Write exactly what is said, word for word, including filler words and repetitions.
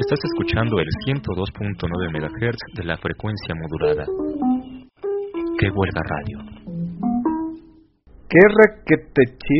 Estás escuchando el ciento dos punto nueve megahertz de la frecuencia modulada. ¡Qué huelga radio! ¡Qué requete